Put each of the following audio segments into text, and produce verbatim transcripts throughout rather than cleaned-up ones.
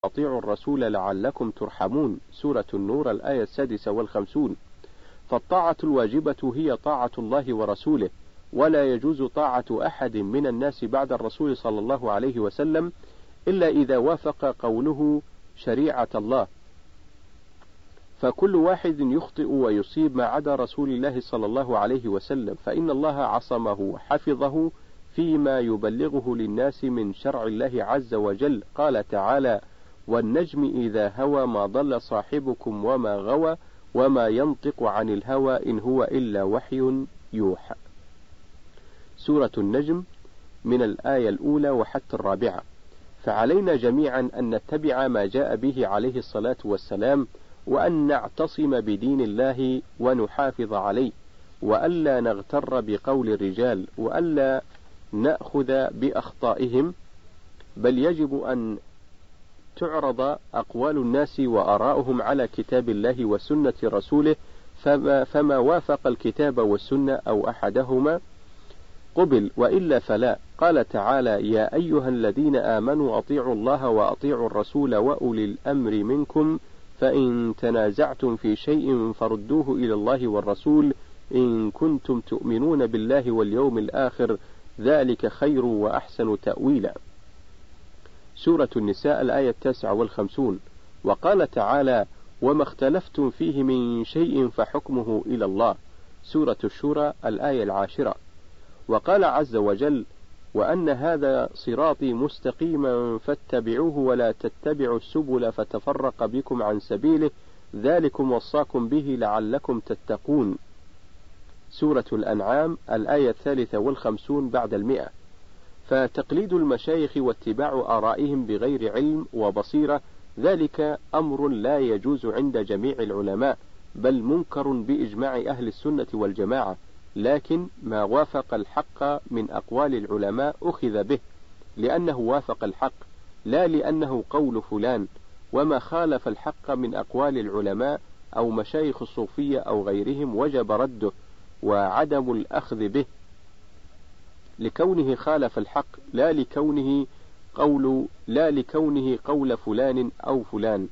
أطيعوا الرسول لعلكم ترحمون، سورة النور الآية السادسة والخمسون. فالطاعة الواجبة هي طاعة الله ورسوله، ولا يجوز طاعة أحد من الناس بعد الرسول صلى الله عليه وسلم إلا إذا وافق قوله شريعة الله، فكل واحد يخطئ ويصيب ما عدا رسول الله صلى الله عليه وسلم، فإن الله عصمه وحفظه فيما يبلغه للناس من شرع الله عز وجل. قال تعالى: والنجم إذا هوى ما ضل صاحبكم وما غوى وما ينطق عن الهوى إن هو إلا وحي يوحى. سورة النجم من الآية الأولى وحتى الرابعة. فعلينا جميعا أن نتبع ما جاء به عليه الصلاة والسلام، وأن نعتصم بدين الله ونحافظ عليه، وألا نغتر بقول الرجال، وألا نأخذ بأخطائهم، بل يجب أن تعرض أقوال الناس وآراؤهم على كتاب الله وسنة رسوله، فما, فما وافق الكتاب والسنة أو أحدهما قبل، وإلا فلا. قال تعالى: يا أيها الذين آمنوا أطيعوا الله وأطيعوا الرسول وأولي الأمر منكم، فإن تنازعتم في شيء فردوه إلى الله والرسول إن كنتم تؤمنون بالله واليوم الآخر، ذلك خير وأحسن تأويلا. سورة النساء الآية التاسعة والخمسون. وقال تعالى: وما اختلفتم فيه من شيء فحكمه إلى الله. سورة الشورى الآية العاشرة. وقال عز وجل: وأن هذا صراطي مستقيما فاتبعوه ولا تتبعوا السبل فتفرق بكم عن سبيله ذلكم وصاكم به لعلكم تتقون. سورة الأنعام الآية الثالثة والخمسون بعد المئة. فتقليد المشايخ واتباع آرائهم بغير علم وبصيرة ذلك أمر لا يجوز عند جميع العلماء، بل منكر بإجماع أهل السنة والجماعة، لكن ما وافق الحق من أقوال العلماء أخذ به لأنه وافق الحق، لا لأنه قول فلان، وما خالف الحق من أقوال العلماء أو مشايخ الصوفية أو غيرهم وجب رده وعدم الأخذ به لكونه خالف الحق، لا لكونه قول لا لكونه قول فلان أو فلان.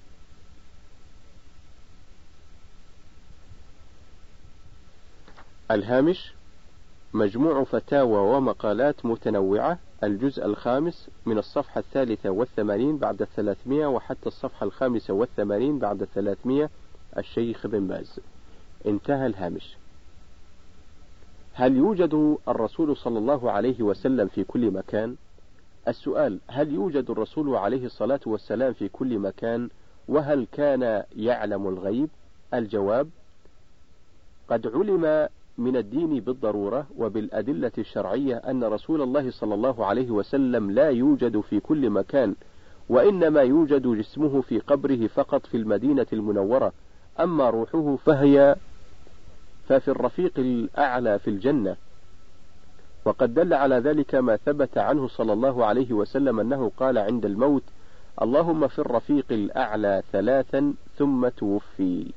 الهامش: مجموع فتاوى ومقالات متنوعة، الجزء الخامس، من الصفحة الثالثة والثمانين بعد الثلاثمائة وحتى الصفحة الخامسة والثمانين بعد الثلاثمائة، الشيخ بن باز. انتهى الهامش. هل يوجد الرسول صلى الله عليه وسلم في كل مكان؟ السؤال: هل يوجد الرسول عليه الصلاة والسلام في كل مكان؟ وهل كان يعلم الغيب؟ الجواب: قد علم من الدين بالضرورة وبالأدلة الشرعية أن رسول الله صلى الله عليه وسلم لا يوجد في كل مكان، وإنما يوجد جسمه في قبره فقط في المدينة المنورة، أما روحه فهي ففي الرفيق الأعلى في الجنة. وقد دل على ذلك ما ثبت عنه صلى الله عليه وسلم أنه قال عند الموت: اللهم في الرفيق الأعلى ثلاثا ثم توفي.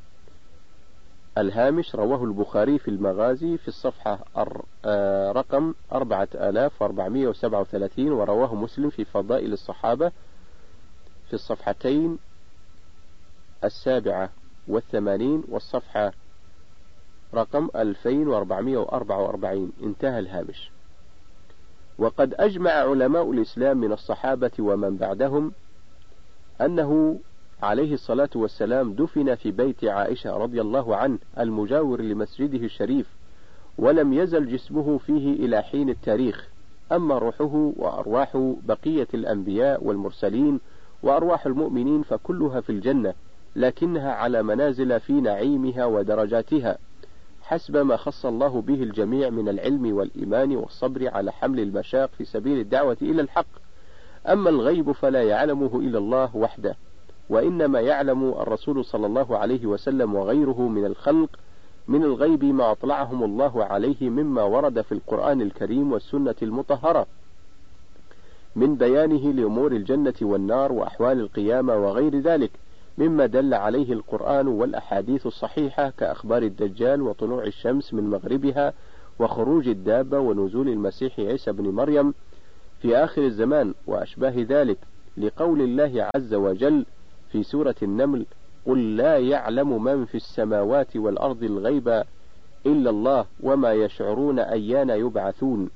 الهامش: رواه البخاري في المغازي في الصفحة رقم أربعة آلاف وأربعمائة وسبعة وثلاثين، ورواه مسلم في فضائل الصحابة في الصفحتين السابعة والثمانين والصفحة رقم ألفين وأربعمائة وأربعة وأربعين. انتهى الهامش. وقد أجمع علماء الإسلام من الصحابة ومن بعدهم أنه عليه الصلاة والسلام دفن في بيت عائشة رضي الله عنه المجاور لمسجده الشريف، ولم يزل جسمه فيه إلى حين التاريخ. أما روحه وأرواح بقية الأنبياء والمرسلين وأرواح المؤمنين فكلها في الجنة، لكنها على منازل في نعيمها ودرجاتها حسب ما خص الله به الجميع من العلم والإيمان والصبر على حمل المشاق في سبيل الدعوة إلى الحق. أما الغيب فلا يعلمه إلا الله وحده، وإنما يعلم الرسول صلى الله عليه وسلم وغيره من الخلق من الغيب ما أطلعهم الله عليه مما ورد في القرآن الكريم والسنة المطهرة من بيانه لأمور الجنة والنار وأحوال القيامة وغير ذلك مما دل عليه القرآن والأحاديث الصحيحة كأخبار الدجال وطلوع الشمس من مغربها وخروج الدابة ونزول المسيح عيسى بن مريم في آخر الزمان وأشباه ذلك، لقول الله عز وجل في سورة النمل: قل لا يعلم من في السماوات والأرض الغيب إلا الله وما يشعرون أيان يبعثون.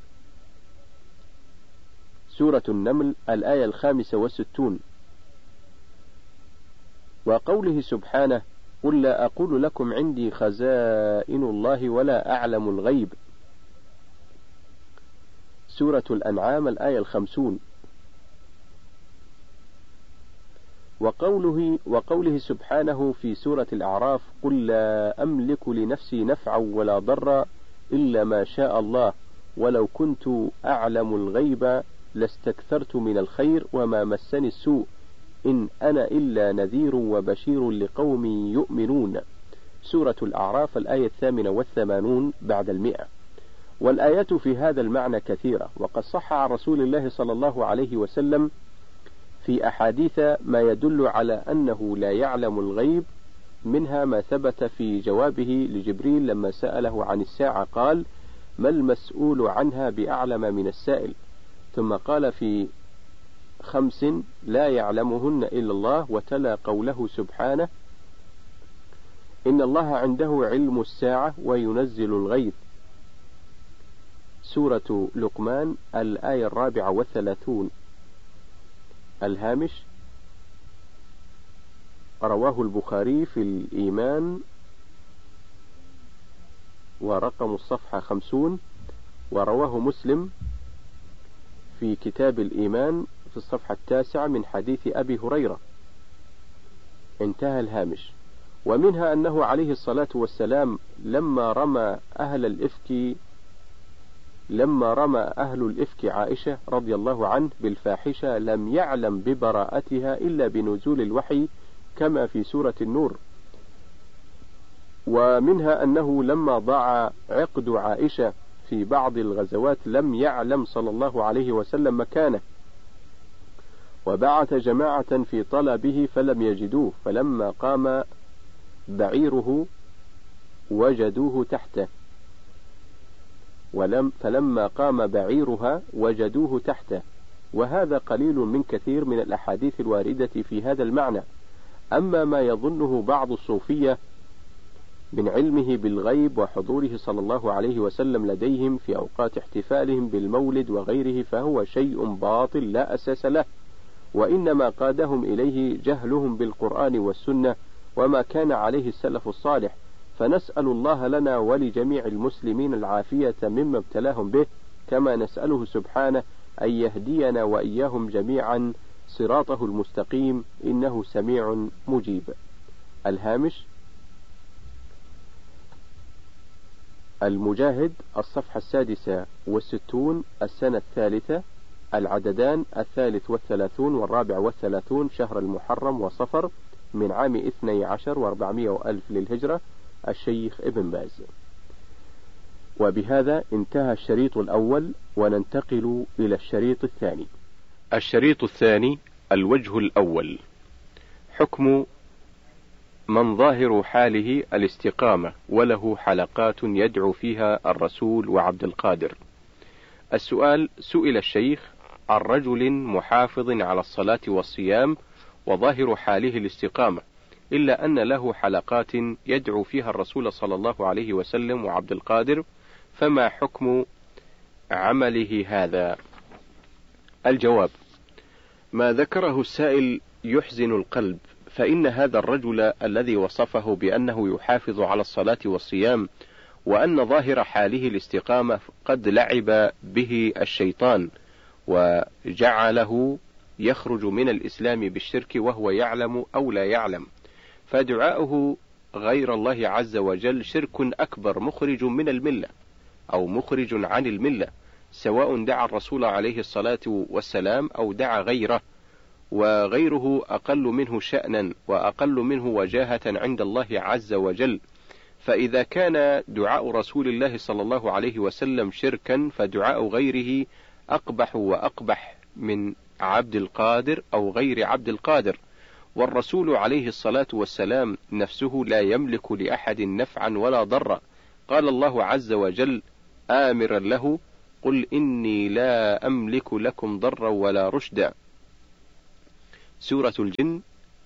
سورة النمل الآية الخامسة والستون. وقوله سبحانه: قل لا أقول لكم عندي خزائن الله ولا أعلم الغيب. سورة الأنعام الآية الخمسون. وقوله, وقوله سبحانه في سورة الأعراف: قل لا أملك لنفسي نفعا ولا ضرا إلا ما شاء الله ولو كنت أعلم الغيب لاستكثرت من الخير وما مسني السوء إن أنا إلا نذير وبشير لقوم يؤمنون. سورة الأعراف الآية الثامنة والثمانون بعد المئة. والآيات في هذا المعنى كثيرة، وقد صح عن رسول الله صلى الله عليه وسلم في أحاديث ما يدل على أنه لا يعلم الغيب، منها ما ثبت في جوابه لجبريل لما سأله عن الساعة قال: ما المسؤول عنها بأعلم من السائل. ثم قال في خمس لا يعلمهن إلا الله، وتلا قوله سبحانه: إن الله عنده علم الساعة وينزل الغيث. سورة لقمان الآية الرابعة والثلاثون. الهامش: رواه البخاري في الإيمان ورقم الصفحة خمسون، ورواه مسلم في كتاب الإيمان في الصفحة التاسعة من حديث أبي هريرة. انتهى الهامش. ومنها أنه عليه الصلاة والسلام لما رمى أهل الإفك لما رمى أهل الإفك عائشة رضي الله عنه بالفاحشة لم يعلم ببراءتها إلا بنزول الوحي كما في سورة النور. ومنها أنه لما ضاع عقد عائشة في بعض الغزوات لم يعلم صلى الله عليه وسلم مكانه، وبعث جماعة في طلبه فلم يجدوه، فلما قام بعيره وجدوه تحته ولم فلما قام بعيرها وجدوه تحته. وهذا قليل من كثير من الأحاديث الواردة في هذا المعنى. أما ما يظنه بعض الصوفية من علمه بالغيب وحضوره صلى الله عليه وسلم لديهم في أوقات احتفالهم بالمولد وغيره فهو شيء باطل لا أساس له، وإنما قادهم إليه جهلهم بالقرآن والسنة وما كان عليه السلف الصالح. فنسأل الله لنا ولجميع المسلمين العافية مما ابتلاهم به، كما نسأله سبحانه أن يهدينا وإياهم جميعا صراطه المستقيم، إنه سميع مجيب. الهامش: المجاهد الصفحة السادسة والستون، السنة الثالثة، العددان الثالث والثلاثون والرابع والثلاثون، شهر المحرم وصفر، من عام اثني عشر واربعمائة وألف للهجرة، الشيخ ابن باز. وبهذا انتهى الشريط الأول، وننتقل إلى الشريط الثاني. الشريط الثاني: الوجه الأول، حكم من ظاهر حاله الاستقامة وله حلقات يدعو فيها الرسول وعبد القادر. السؤال: سئل الشيخ عن رجل محافظ على الصلاة والصيام وظاهر حاله الاستقامة، إلا أن له حلقات يدعو فيها الرسول صلى الله عليه وسلم وعبد القادر، فما حكم عمله هذا؟ الجواب: ما ذكره السائل يحزن القلب، فإن هذا الرجل الذي وصفه بأنه يحافظ على الصلاة والصيام وأن ظاهر حاله الاستقامة قد لعب به الشيطان وجعله يخرج من الإسلام بالشرك وهو يعلم أو لا يعلم، فدعاؤه غير الله عز وجل شرك أكبر مخرج من الملة أو مخرج عن الملة، سواء دعا الرسول عليه الصلاة والسلام أو دعا غيره، وغيره أقل منه شأنا وأقل منه وجاهة عند الله عز وجل. فإذا كان دعاء رسول الله صلى الله عليه وسلم شركا، فدعاء غيره أقبح وأقبح من عبد القادر أو غير عبد القادر. والرسول عليه الصلاة والسلام نفسه لا يملك لأحد نفعا ولا ضرا، قال الله عز وجل آمرا له: قل إني لا أملك لكم ضرا ولا رشدا. سورة الجن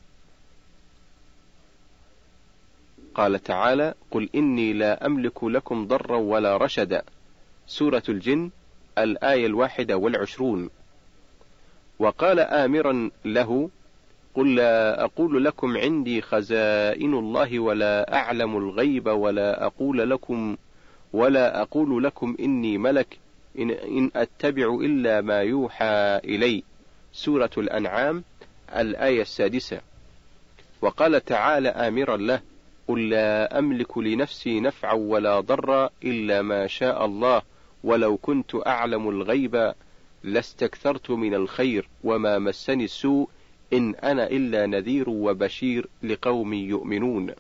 قال تعالى: قل إني لا أملك لكم ضرا ولا رشدا. سورة الجن الآية الواحدة والعشرون. وقال آمرا له: قل لا أقول لكم عندي خزائن الله ولا أعلم الغيب ولا أقول لكم ولا أقول لكم إني ملك إن, إن أتبع إلا ما يوحى إلي. سورة الأنعام الآية السادسة. وقال تعالى آمرا له: قل لا أملك لنفسي نفعا ولا ضرا إلا ما شاء الله ولو كنت أعلم الغيب لاستكثرت من الخير وما مسني السوء إن أنا إلا نذير وبشير لقوم يؤمنون.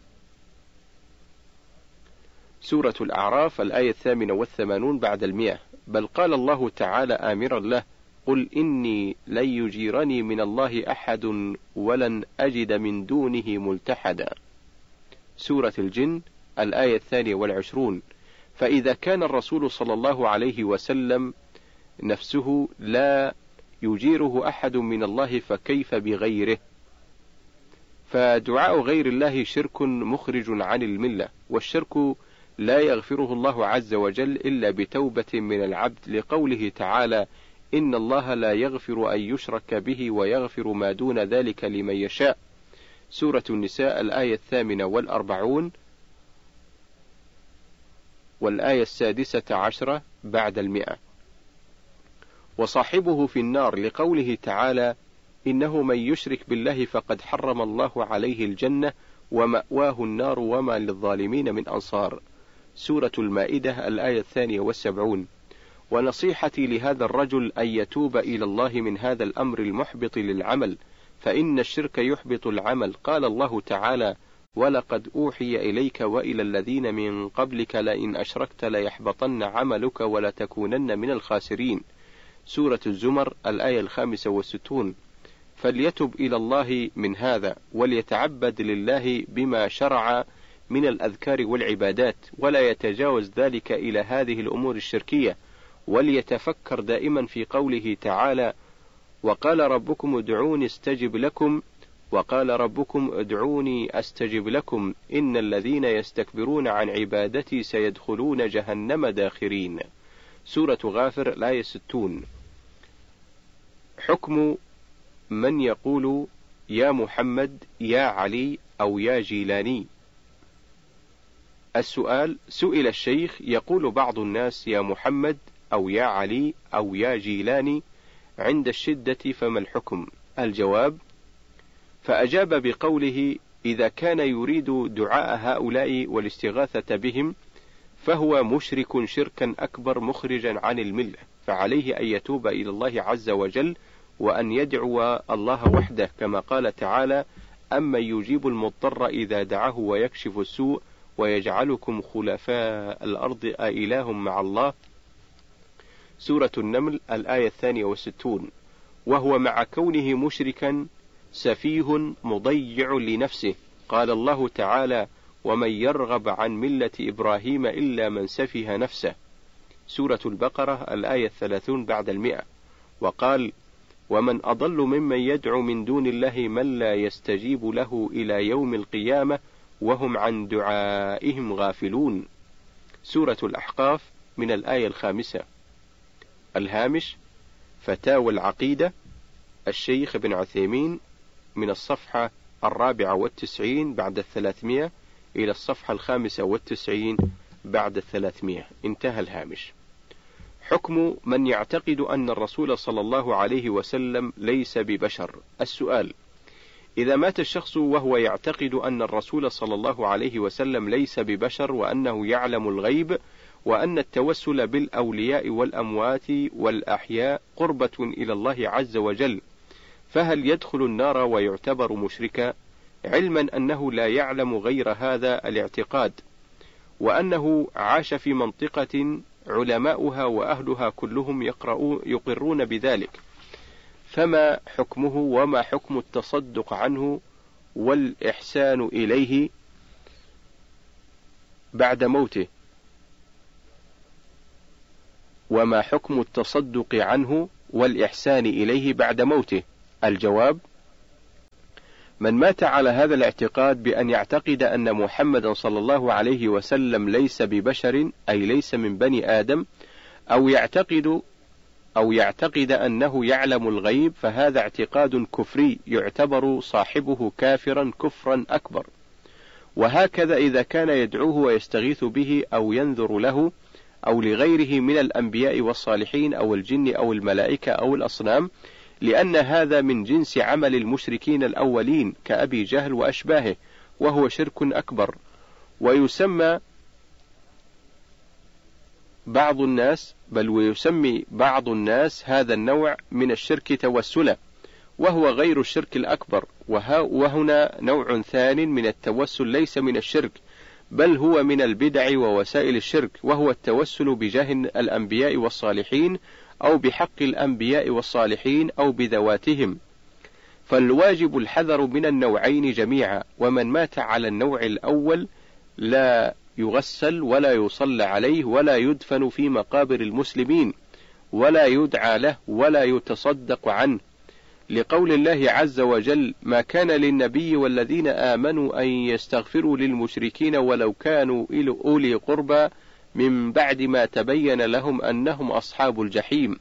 سورة الأعراف الآية الثامنة والثمانون بعد المئة. بل قال الله تعالى آمرا له: قل إني لن يجيرني من الله أحد ولن أجد من دونه ملتحدا. سورة الجن الآية الثانية والعشرون. فإذا كان الرسول صلى الله عليه وسلم نفسه لا يجيره أحد من الله فكيف بغيره؟ فدعاء غير الله شرك مخرج عن الملة، والشرك لا يغفره الله عز وجل إلا بتوبة من العبد، لقوله تعالى: إن الله لا يغفر أن يشرك به ويغفر ما دون ذلك لمن يشاء. سورة النساء الآية الثامنة والأربعون والآية السادسة عشرة بعد المئة. وصاحبه في النار، لقوله تعالى: إنه من يشرك بالله فقد حرم الله عليه الجنة ومأواه النار وما للظالمين من أنصار. سورة المائدة الآية الثانية والسبعون. ونصيحتي لهذا الرجل أن يتوب إلى الله من هذا الأمر المحبط للعمل، فإن الشرك يحبط العمل. قال الله تعالى: ولقد أوحي إليك وإلى الذين من قبلك لئن أشركت ليحبطن عملك ولتكونن من الخاسرين. سورة الزمر الآية الخامسة والستون. فليتب إلى الله من هذا وليتعبد لله بما شرع من الأذكار والعبادات، ولا يتجاوز ذلك إلى هذه الأمور الشركية، وليتفكر دائما في قوله تعالى: وقال ربكم ادعوني استجب لكم وقال ربكم ادعوني أستجب لكم إن الذين يستكبرون عن عبادتي سيدخلون جهنم داخرين. سورة غافر الآية ستون. حكم من يقول يا محمد يا علي أو يا جيلاني. السؤال: سئل الشيخ يقول بعض الناس يا محمد أو يا علي أو يا جيلاني عند الشدة فما الحكم؟ الجواب: فأجاب بقوله: إذا كان يريد دعاء هؤلاء والاستغاثة بهم فهو مشرك شركا أكبر مخرجا عن الملة، فعليه أن يتوب إلى الله عز وجل وأن يدعو الله وحده، كما قال تعالى: أمن يجيب المضطر إذا دعاه ويكشف السوء ويجعلكم خلفاء الأرض أإله مع الله. سورة النمل الآية الثانية والستون. وهو مع كونه مشركا سفيه مضيع لنفسه. قال الله تعالى: ومن يرغب عن ملة إبراهيم إلا من سفه نفسه. سورة البقرة الآية الثلاثون بعد المئة. وقال: ومن أضل ممن يدعو من دون الله من لا يستجيب له إلى يوم القيامة وهم عن دعائهم غافلون. سورة الأحقاف من الآية الخامسة. الهامش: فتاوى العقيدة الشيخ ابن عثيمين من الصفحة الرابعة والتسعين بعد الثلاثمائة إلى الصفحة الخامسة والتسعين بعد الثلاثمائة. انتهى الهامش. حكم من يعتقد أن الرسول صلى الله عليه وسلم ليس ببشر. السؤال: إذا مات الشخص وهو يعتقد أن الرسول صلى الله عليه وسلم ليس ببشر وأنه يعلم الغيب وأن التوسل بالأولياء والأموات والأحياء قربة إلى الله عز وجل، فهل يدخل النار ويعتبر مشركا، علما أنه لا يعلم غير هذا الاعتقاد، وأنه عاش في منطقة علماؤها وأهلها كلهم يقرون بذلك، فما حكمه وما حكم التصدق عنه والإحسان إليه بعد موته؟ وما حكم التصدق عنه والإحسان إليه بعد موته؟ الجواب: من مات على هذا الاعتقاد بأن يعتقد أن محمدا صلى الله عليه وسلم ليس ببشر أي ليس من بني آدم، أو يعتقد أو يعتقد أنه يعلم الغيب، فهذا اعتقاد كفري يعتبر صاحبه كافرا كفرا أكبر. وهكذا إذا كان يدعوه ويستغيث به أو ينذر له أو لغيره من الأنبياء والصالحين أو الجن أو الملائكة أو الأصنام، لأن هذا من جنس عمل المشركين الأولين كأبي جهل وأشباهه، وهو شرك أكبر. ويسمى بعض الناس بل ويسمي بعض الناس هذا النوع من الشرك توسلا، وهو غير الشرك الأكبر. وهنا نوع ثان من التوسل ليس من الشرك، بل هو من البدع ووسائل الشرك، وهو التوسل بجاه الأنبياء والصالحين أو بحق الأنبياء والصالحين أو بذواتهم. فالواجب الحذر من النوعين جميعا، ومن مات على النوع الأول لا يغسل ولا يصلى عليه ولا يدفن في مقابر المسلمين ولا يدعى له ولا يتصدق عنه، لقول الله عز وجل: ما كان للنبي والذين آمنوا أن يستغفروا للمشركين ولو كانوا أولي قربى من بعد ما تبين لهم أنهم أصحاب الجحيم.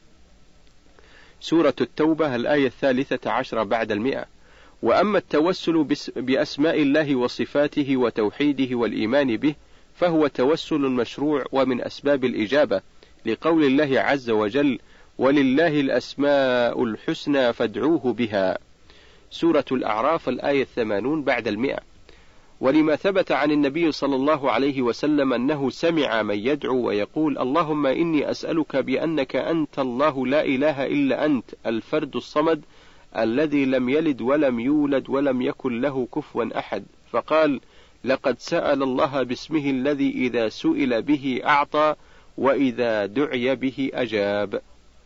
سورة التوبة الآية الثالثة عشر بعد المئة. وأما التوسل بأسماء الله وصفاته وتوحيده والإيمان به فهو توسل مشروع ومن أسباب الإجابة، لقول الله عز وجل: ولله الأسماء الحسنى فادعوه بها. سورة الأعراف الآية الثمانون بعد المئة. ولما ثبت عن النبي صلى الله عليه وسلم أنه سمع من يدعو ويقول: اللهم إني أسألك بأنك أنت الله لا إله إلا أنت الفرد الصمد الذي لم يلد ولم يولد ولم يكن له كفوا أحد، فقال: لقد سأل الله باسمه الذي إذا سئل به أعطى وإذا دعي به أجاب.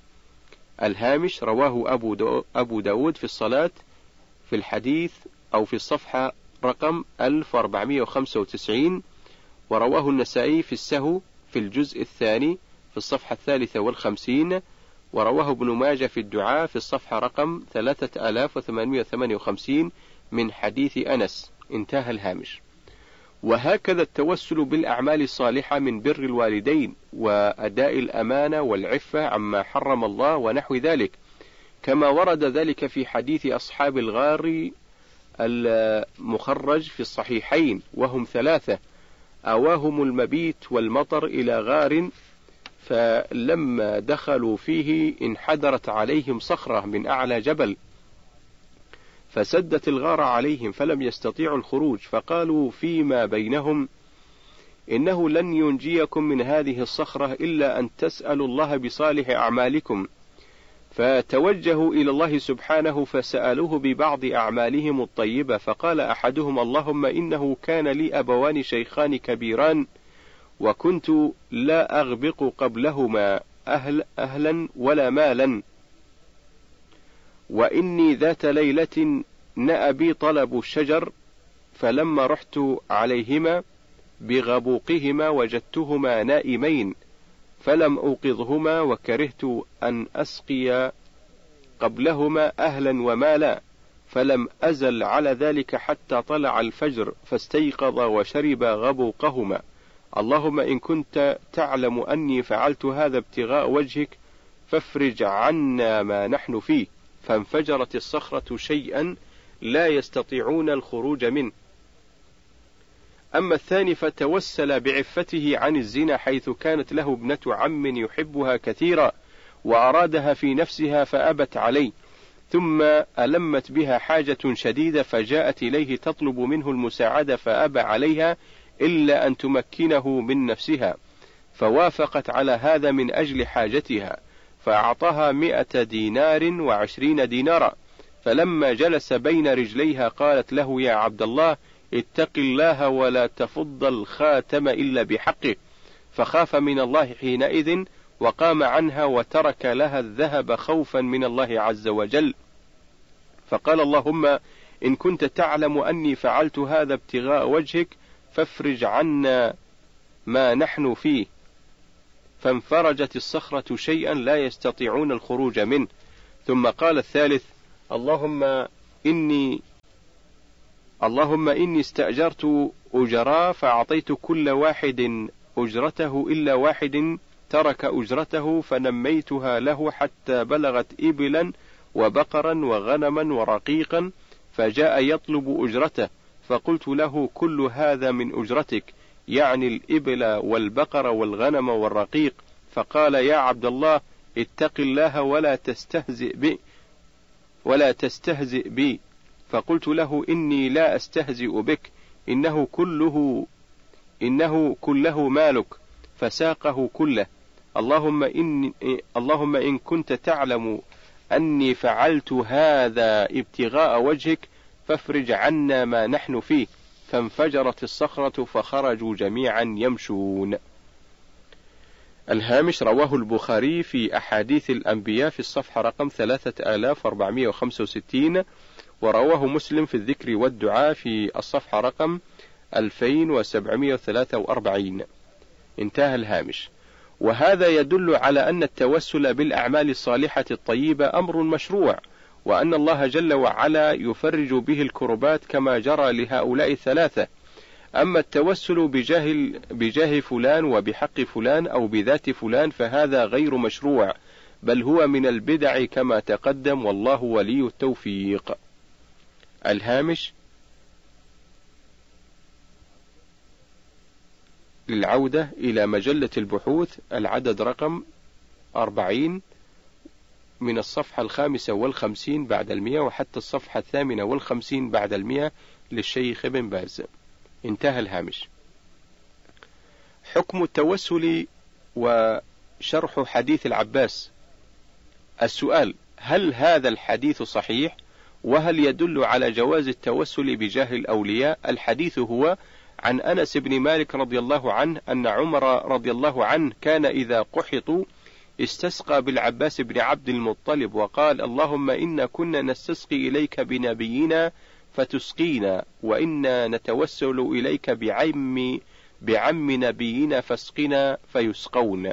الهامش: رواه أبو, دو أبو داود في الصلاة في الحديث أو في الصفحة رقم ألف وأربعمئة وخمسة وتسعين، ورواه النسائي في السهو في الجزء الثاني في الصفحة الثالثة والخمسين، ورواه ابن ماجه في الدعاء في الصفحة رقم ثلاثة آلاف وثمانمئة وثمانية وخمسين من حديث أنس. انتهى الهامش. وهكذا التوسل بالأعمال الصالحة من بر الوالدين وأداء الأمانة والعفة عما حرم الله ونحو ذلك، كما ورد ذلك في حديث أصحاب الغار المخرج في الصحيحين، وهم ثلاثة أواهم المبيت والمطر إلى غار، فلما دخلوا فيه انحدرت عليهم صخرة من أعلى جبل فسدت الغار عليهم فلم يستطيعوا الخروج، فقالوا فيما بينهم: إنه لن ينجيكم من هذه الصخرة إلا أن تسألوا الله بصالح أعمالكم. فتوجهوا إلى الله سبحانه فسألوه ببعض أعمالهم الطيبة، فقال أحدهم: اللهم إنه كان لي أبوان شيخان كبيران وكنت لا أغبق قبلهما أهل أهلا ولا مالا، وإني ذات ليلة نأى بي طلب الشجر، فلما رحت عليهما بغبوقهما وجدتهما نائمين فلم أوقظهما، وكرهت أن أسقي قبلهما أهلا ومالا، فلم أزل على ذلك حتى طلع الفجر فاستيقظ وشرب غبوقهما. اللهم إن كنت تعلم أني فعلت هذا ابتغاء وجهك فافرج عنا ما نحن فيه. فانفجرت الصخرة شيئا لا يستطيعون الخروج منه. أما الثاني فتوسل بعفته عن الزنا، حيث كانت له ابنة عم يحبها كثيرا وأرادها في نفسها فأبت عليه، ثم ألمت بها حاجة شديدة فجاءت إليه تطلب منه المساعدة فأبى عليها إلا أن تمكنه من نفسها، فوافقت على هذا من أجل حاجتها، فأعطاها مئة دينار وعشرين دينارا. فلما جلس بين رجليها قالت له: يا عبد الله اتق الله ولا تفض الخاتم إلا بحقه، فخاف من الله حينئذ وقام عنها وترك لها الذهب خوفا من الله عز وجل، فقال: اللهم إن كنت تعلم أني فعلت هذا ابتغاء وجهك فافرج عنا ما نحن فيه. فانفرجت الصخرة شيئا لا يستطيعون الخروج منه. ثم قال الثالث: اللهم إني اللهم إني استأجرت أجراء فأعطيت كل واحد أجرته إلا واحد ترك أجرته فنميتها له حتى بلغت إبلا وبقرا وغنما ورقيقا، فجاء يطلب أجرته فقلت له كل هذا من أجرتك، يعني الإبل والبقر والغنم والرقيق. فقال يا عبد الله اتق الله ولا تستهزئ بي ولا تستهزئ بي. فقلت له إني لا أستهزئ بك، إنه كله إنه كله مالك. فساقه كله. اللهم إن اللهم إن كنت تعلم أني فعلت هذا ابتغاء وجهك فافرج عنا ما نحن فيه. فانفجرت الصخرة فخرجوا جميعا يمشون. الهامش: رواه البخاري في أحاديث الأنبياء في الصفحة رقم ثلاثة آلاف وأربعمائة وخمسة وستين، ورواه مسلم في الذكر والدعاء في الصفحة رقم ألفين وسبعمائة وثلاثة وأربعين. انتهى الهامش. وهذا يدل على أن التوسل بالأعمال الصالحة الطيبة أمر مشروع، وأن الله جل وعلا يفرج به الكربات كما جرى لهؤلاء الثلاثة. أما التوسل بجاه, بجاه فلان وبحق فلان أو بذات فلان فهذا غير مشروع، بل هو من البدع كما تقدم، والله ولي التوفيق. الهامش: للعودة إلى مجلة البحوث العدد رقم أربعين من الصفحة الخامسة والخمسين بعد المئة وحتى الصفحة الثامنة والخمسين بعد المئة للشيخ ابن باز. انتهى الهامش. حكم التوسل وشرح حديث العباس. السؤال: هل هذا الحديث صحيح؟ وهل يدل على جواز التوسل بجاه الأولياء؟ الحديث هو عن أنس بن مالك رضي الله عنه أن عمر رضي الله عنه كان إذا قحطوا استسقى بالعباس بن عبد المطلب وقال: اللهم إنا كنا نستسقي إليك بنبينا فتسقينا، وإنا نتوسل إليك بعم بعم نبينا فاسقنا فيسقون.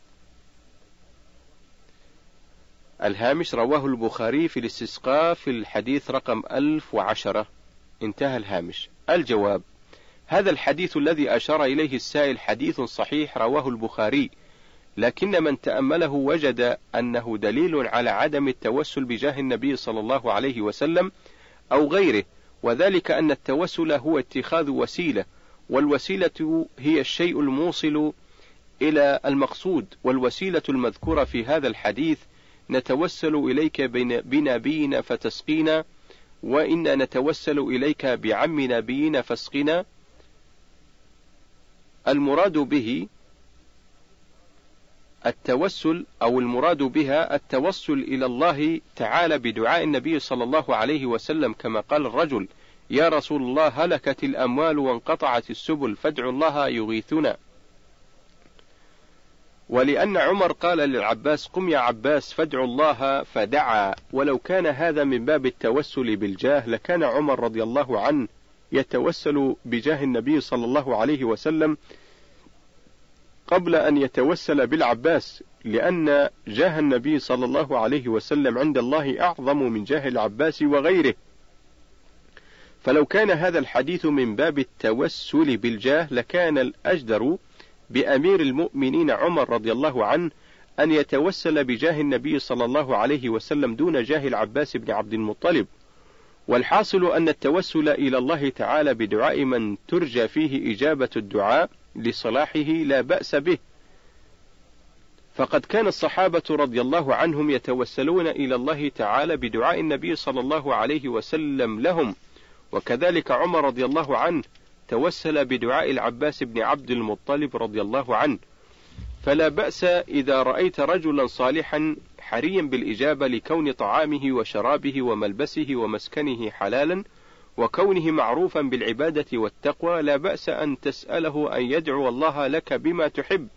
الهامش: رواه البخاري في الاستسقاء في الحديث رقم ألف وعشرة. انتهى الهامش. الجواب: هذا الحديث الذي أشار إليه السائل حديث صحيح رواه البخاري، لكن من تأمله وجد أنه دليل على عدم التوسل بجاه النبي صلى الله عليه وسلم أو غيره، وذلك أن التوسل هو اتخاذ وسيلة، والوسيلة هي الشيء الموصل إلى المقصود، والوسيلة المذكورة في هذا الحديث نتوسل إليك بنبينا فتسقينا، وإنا نتوسل إليك بعم نبينا فاسقنا. المراد به التوسل أو المراد بها التوسل إلى الله تعالى بدعاء النبي صلى الله عليه وسلم، كما قال الرجل: يا رسول الله هلكت الأموال وانقطعت السبل فادعوا الله يغيثنا. ولأن عمر قال للعباس: قم يا عباس فادعوا الله، فدعا. ولو كان هذا من باب التوسل بالجاه لكان عمر رضي الله عنه يتوسل بجاه النبي صلى الله عليه وسلم قبل أن يتوسل بالعباس، لأن جاه النبي صلى الله عليه وسلم عند الله أعظم من جاه العباس وغيره. فلو كان هذا الحديث من باب التوسل بالجاه لكان الأجدر بأمير المؤمنين عمر رضي الله عنه أن يتوسل بجاه النبي صلى الله عليه وسلم دون جاه العباس بن عبد المطلب. والحاصل أن التوسل إلى الله تعالى بدعاء من ترجى فيه إجابة الدعاء لصلاحه لا بأس به، فقد كان الصحابة رضي الله عنهم يتوسلون إلى الله تعالى بدعاء النبي صلى الله عليه وسلم لهم، وكذلك عمر رضي الله عنه توسل بدعاء العباس بن عبد المطلب رضي الله عنه. فلا بأس إذا رأيت رجلا صالحا حريا بالإجابة لكون طعامه وشرابه وملبسه ومسكنه حلالا، وكونه معروفا بالعبادة والتقوى، لا بأس أن تسأله أن يدعو الله لك بما تحب،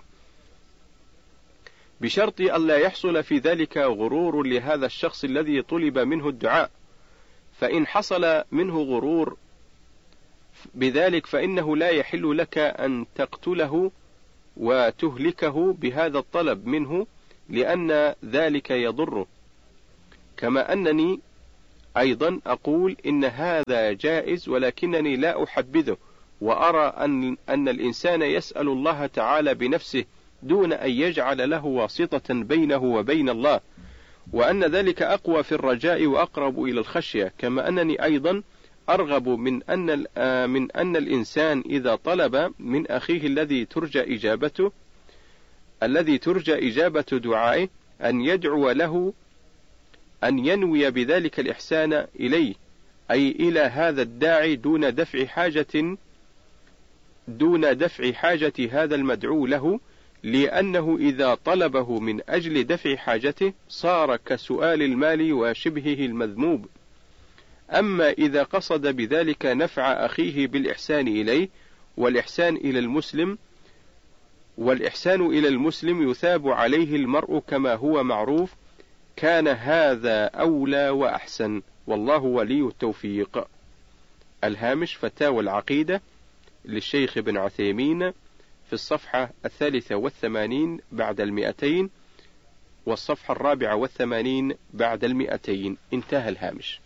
بشرط ألا يحصل في ذلك غرور لهذا الشخص الذي طلب منه الدعاء. فإن حصل منه غرور بذلك فإنه لا يحل لك أن تقتله وتهلكه بهذا الطلب منه، لأن ذلك يضره. كما أنني أيضا أقول إن هذا جائز، ولكنني لا أحبذه، وأرى أن, أن الإنسان يسأل الله تعالى بنفسه دون أن يجعل له واسطة بينه وبين الله، وأن ذلك أقوى في الرجاء وأقرب إلى الخشية. كما أنني أيضا أرغب من أن, من أن الإنسان إذا طلب من أخيه الذي ترجى إجابته الذي ترجى إجابة دعائه أن يدعو له أن ينوي بذلك الإحسان إليه، أي إلى هذا الداعي، دون دفع حاجة دون دفع حاجة هذا المدعو له، لأنه إذا طلبه من أجل دفع حاجته صار كسؤال المال وشبهه المذموم. أما إذا قصد بذلك نفع أخيه بالإحسان إليه، والإحسان إلى المسلم والإحسان إلى المسلم يثاب عليه المرء كما هو معروف، كان هذا أولى وأحسن، والله ولي التوفيق. الهامش: فتاوى العقيدة للشيخ ابن عثيمين، في الصفحة الثالثة والثمانين بعد المئتين، والصفحة الرابعة والثمانين بعد المئتين. انتهى الهامش.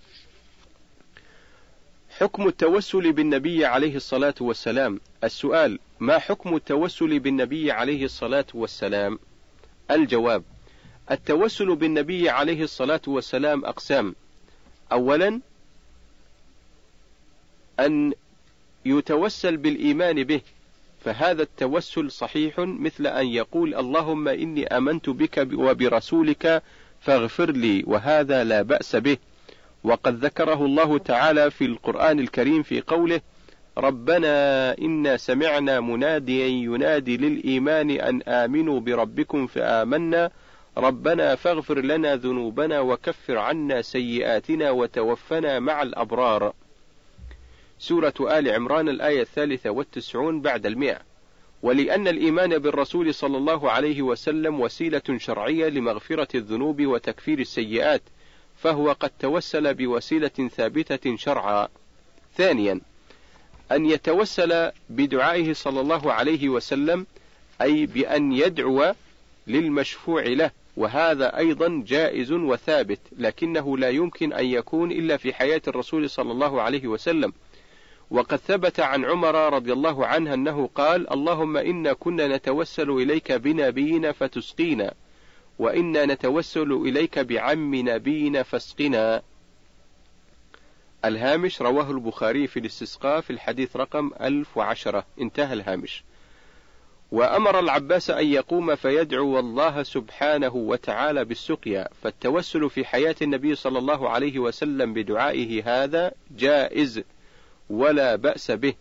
حكم التوسل بالنبي عليه الصلاة والسلام. السؤال: ما حكم التوسل بالنبي عليه الصلاة والسلام؟ الجواب: التوسل بالنبي عليه الصلاة والسلام أقسام. أولا، أن يتوسل بالإيمان به، فهذا التوسل صحيح، مثل أن يقول: اللهم إني آمنت بك وبرسولك فاغفر لي، وهذا لا بأس به، وقد ذكره الله تعالى في القرآن الكريم في قوله: ربنا إنا سمعنا مناديا ينادي للإيمان أن آمنوا بربكم فآمنا ربنا فاغفر لنا ذنوبنا وكفر عنا سيئاتنا وتوفنا مع الأبرار. سورة آل عمران الآية الثالثة والتسعون بعد المئة. ولأن الإيمان بالرسول صلى الله عليه وسلم وسيلة شرعية لمغفرة الذنوب وتكفير السيئات، فهو قد توسل بوسيلة ثابتة شرعا. ثانيا، أن يتوسل بدعائه صلى الله عليه وسلم، أي بأن يدعو للمشفوع له، وهذا أيضا جائز وثابت، لكنه لا يمكن أن يكون إلا في حياة الرسول صلى الله عليه وسلم. وقد ثبت عن عمر رضي الله عنه أنه قال: اللهم إنا كنا نتوسل إليك بنبينا فتسقينا، وإنا نتوسل إليك بعم نبينا فاسقنا. الهامش: رواه البخاري في الاستسقاء في الحديث رقم ألف وعشرة. انتهى الهامش. وأمر العباس أن يقوم فيدعو الله سبحانه وتعالى بالسقيا، فالتوسل في حياة النبي صلى الله عليه وسلم بدعائه هذا جائز ولا بأس به.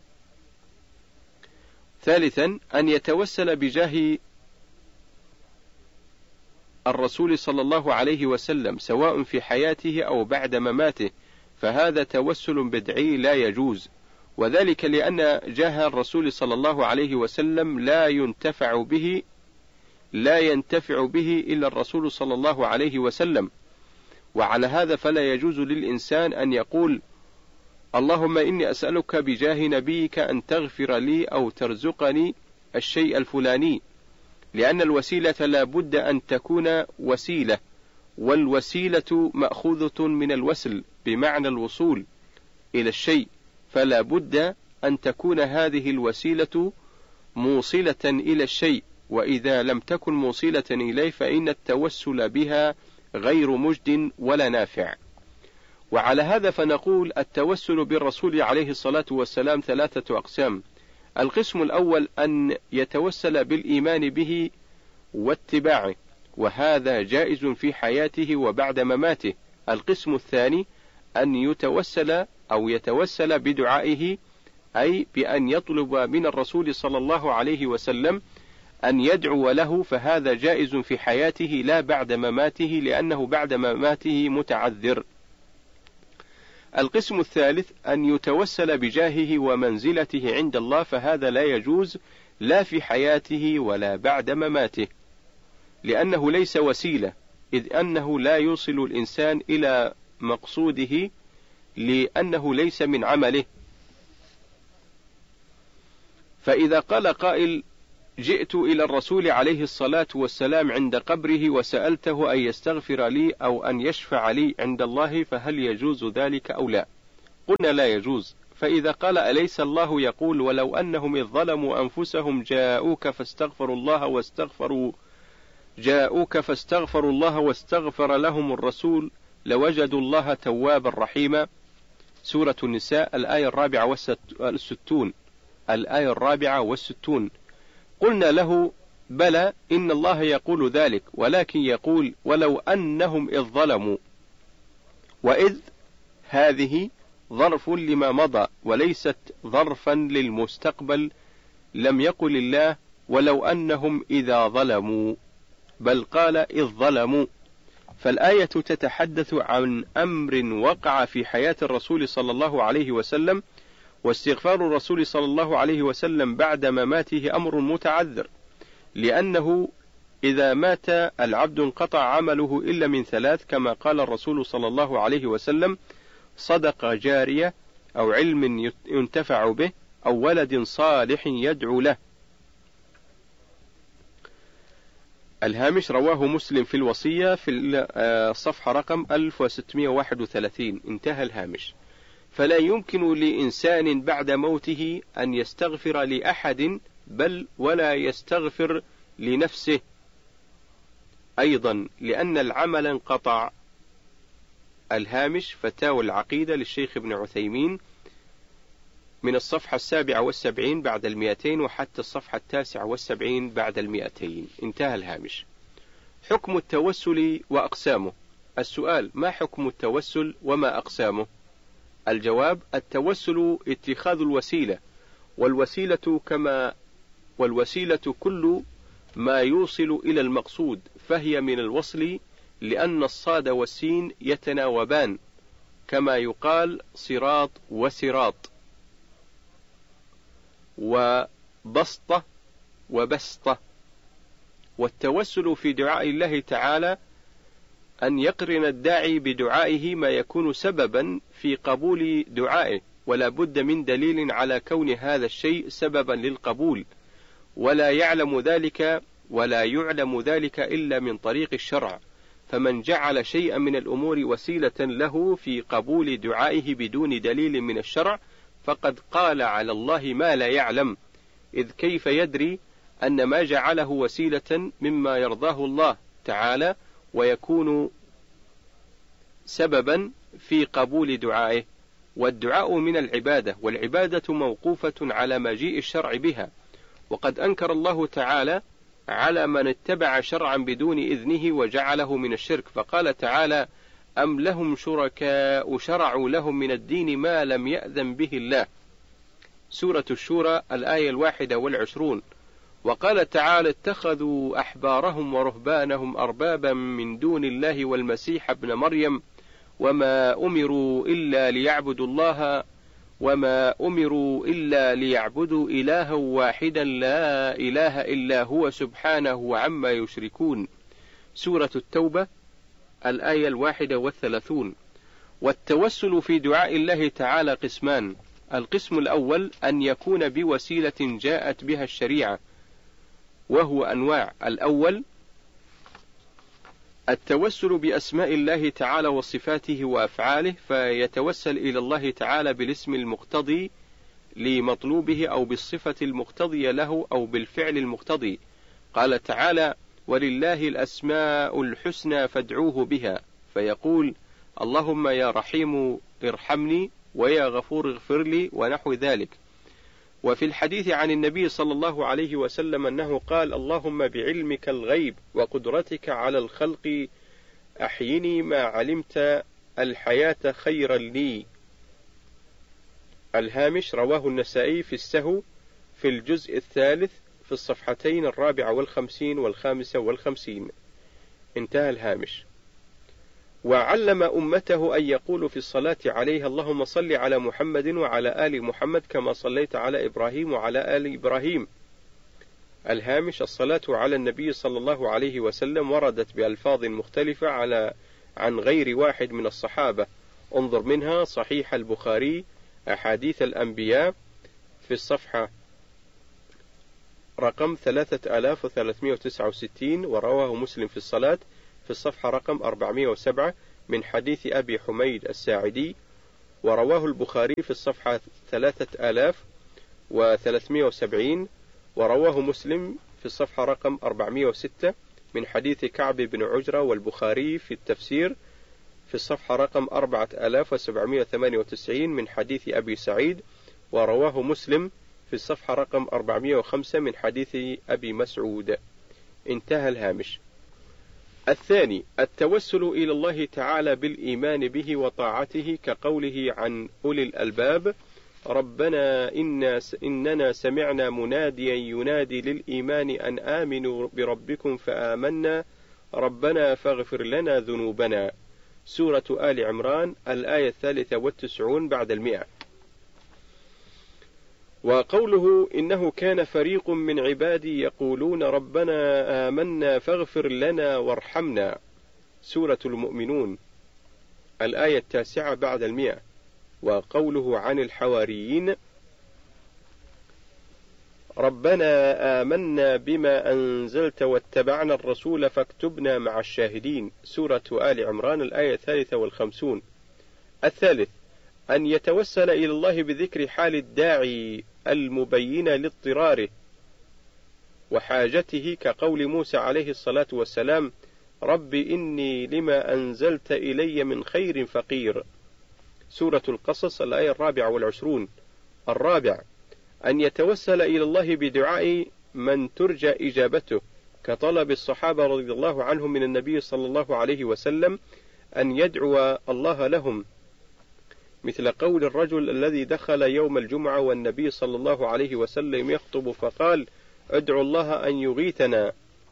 ثالثا، أن يتوسل بجاه الرسول صلى الله عليه وسلم سواء في حياته أو بعد مماته، فهذا توسل بدعي لا يجوز، وذلك لأن جاه الرسول صلى الله عليه وسلم لا ينتفع به لا ينتفع به إلا الرسول صلى الله عليه وسلم. وعلى هذا فلا يجوز للإنسان أن يقول: اللهم إني أسألك بجاه نبيك أن تغفر لي أو ترزقني الشيء الفلاني، لأن الوسيلة لا بد أن تكون وسيلة، والوسيلة مأخوذة من الوسل بمعنى الوصول إلى الشيء، فلا بد أن تكون هذه الوسيلة موصلة إلى الشيء، وإذا لم تكن موصلة إليه فإن التوسل بها غير مجد ولا نافع. وعلى هذا فنقول: التوسل بالرسول عليه الصلاة والسلام ثلاثة أقسام. القسم الأول أن يتوسل بالإيمان به واتباعه، وهذا جائز في حياته وبعد مماته. القسم الثاني أن يتوسل أو يتوسل بدعائه، أي بأن يطلب من الرسول صلى الله عليه وسلم أن يدعو له، فهذا جائز في حياته لا بعد مماته، لأنه بعد مماته متعذر. القسم الثالث أن يتوسل بجاهه ومنزلته عند الله، فهذا لا يجوز لا في حياته ولا بعد مماته، لأنه ليس وسيلة، إذ أنه لا يوصل الإنسان إلى مقصوده، لأنه ليس من عمله. فإذا قال قائل: جئت إلى الرسول عليه الصلاة والسلام عند قبره وسألته أن يستغفر لي أو أن يشفع لي عند الله، فهل يجوز ذلك أو لا؟ قلنا لا يجوز. فإذا قال أليس الله يقول ولو أنهم إذ ظلموا أنفسهم جاءوك فاستغفروا الله واستغفروا جاءوك فاستغفروا الله واستغفر لهم الرسول لوجدوا الله توابا رحيما. سورة النساء الآية الرابعة والستون الآية الرابعة والستون. قلنا له بلى إن الله يقول ذلك، ولكن يقول ولو أنهم إذ ظلموا، وإذ هذه ظرف لما مضى وليست ظرفا للمستقبل. لم يقل الله ولو أنهم إذا ظلموا، بل قال إذ ظلموا. فالآية تتحدث عن أمر وقع في حياة الرسول صلى الله عليه وسلم، واستغفار الرسول صلى الله عليه وسلم بعد مماته أمر متعذر، لأنه إذا مات العبد انقطع عمله إلا من ثلاث، كما قال الرسول صلى الله عليه وسلم: صدقة جارية، أو علم ينتفع به، أو ولد صالح يدعو له. الهامش رواه مسلم في الوصية في الصفحة رقم ألف وستمائة وواحد وثلاثين. انتهى الهامش. فلا يمكن لإنسان بعد موته أن يستغفر لأحد، بل ولا يستغفر لنفسه أيضا، لأن العمل انقطع. الهامش فتاوى العقيدة للشيخ ابن عثيمين من الصفحة السابعة والسبعين بعد المئتين وحتى الصفحة التاسعة والسبعين بعد المئتين. انتهى الهامش. حكم التوسل وأقسامه. السؤال: ما حكم التوسل وما أقسامه؟ الجواب: التوسل اتخاذ الوسيلة، والوسيلة كما والوسيلة كل ما يوصل إلى المقصود، فهي من الوصل، لأن الصاد والسين يتناوبان، كما يقال صراط وسراط، وبسطة وبسطة. والتوسل في دعاء الله تعالى أن يقرن الداعي بدعائه ما يكون سببا في قبول دعائه، ولا بد من دليل على كون هذا الشيء سببا للقبول، ولا يعلم ذلك ولا يعلم ذلك إلا من طريق الشرع. فمن جعل شيئا من الأمور وسيلة له في قبول دعائه بدون دليل من الشرع فقد قال على الله ما لا يعلم، إذ كيف يدري أن ما جعله وسيلة مما يرضاه الله تعالى ويكون سببا في قبول دعائه. والدعاء من العبادة، والعبادة موقوفة على مجيء الشرع بها، وقد أنكر الله تعالى على من اتبع شرعا بدون إذنه وجعله من الشرك، فقال تعالى: أم لهم شركاء شرعوا لهم من الدين ما لم يأذن به الله. سورة الشورى الآية الواحدة والعشرون. وقال تعالى: اتخذوا أحبارهم ورهبانهم أربابا من دون الله والمسيح ابن مريم وما أمروا إلا ليعبدوا الله وما أمروا إلا ليعبدوا إلها واحدا لا إله إلا هو سبحانه عما يشركون. سورة التوبة الآية الواحدة والثلاثون. والتوسل في دعاء الله تعالى قسمان: القسم الأول أن يكون بوسيلة جاءت بها الشريعة، وهو أنواع. الأول التوسل بأسماء الله تعالى وصفاته وأفعاله، فيتوسل إلى الله تعالى بالاسم المقتضي لمطلوبه أو بالصفة المقتضية له أو بالفعل المقتضي. قال تعالى: ولله الأسماء الحسنى فادعوه بها، فيقول: اللهم يا رحيم ارحمني ويا غفور اغفر لي، ونحو ذلك. وفي الحديث عن النبي صلى الله عليه وسلم أنه قال: اللهم بعلمك الغيب وقدرتك على الخلق أحيني ما علمت الحياة خيرا لي. الهامش رواه النسائي في السهو في الجزء الثالث في الصفحتين الرابعة والخمسين والخامسة والخمسين. انتهى الهامش. وعلم أمته أن يقولوا في الصلاة عليها: اللهم صل على محمد وعلى آل محمد كما صليت على إبراهيم وعلى آل إبراهيم. الهامش: الصلاة على النبي صلى الله عليه وسلم وردت بألفاظ مختلفة على عن غير واحد من الصحابة. انظر منها صحيح البخاري أحاديث الأنبياء في الصفحة رقم ثلاثة آلاف وثلاثمائة وتسعة وستين، ورواه مسلم في الصلاة في الصفحة رقم أربعمائة وسبعة من حديث أبي حميد الساعدي، ورواه البخاري في الصفحة ثلاثة آلاف وثلاثمائة وسبعين، ورواه مسلم في الصفحة رقم أربعمائة وستة من حديث كعب بن عجرة، والبخاري في التفسير في الصفحة رقم أربعة آلاف وسبعمائة وثمانية وتسعين من حديث أبي سعيد، ورواه مسلم في الصفحة رقم أربعمائة وخمسة من حديث أبي مسعود. انتهى الهامش. الثاني التوسل إلى الله تعالى بالإيمان به وطاعته، كقوله عن أولي الألباب: ربنا إنا إننا سمعنا مناديا ينادي للإيمان أن آمنوا بربكم فآمنا ربنا فاغفر لنا ذنوبنا. سورة آل عمران الآية الثالثة والتسعون بعد المئة. وقوله: إنه كان فريق من عبادي يقولون ربنا آمنا فاغفر لنا وارحمنا. سورة المؤمنون الآية التاسعة بعد المئة. وقوله عن الحواريين: ربنا آمنا بما أنزلت واتبعنا الرسول فاكتبنا مع الشاهدين. سورة آل عمران الآية الثالثة والخمسون. الثالث أن يتوسل إلى الله بذكر حال الداعي المبينة لاضطراره وحاجته، كقول موسى عليه الصلاة والسلام: رب إني لما أنزلت إلي من خير فقير. سورة القصص الآية الرابعة والعشرون. الرابع أن يتوسل إلى الله بدعاء من ترجى إجابته، كطلب الصحابة رضي الله عنهم من النبي صلى الله عليه وسلم أن يدعو الله لهم، مثل قول الرجل الذي دخل يوم الجمعة والنبي صلى الله عليه وسلم يخطب فقال: ادعو الله أن يغيثنا.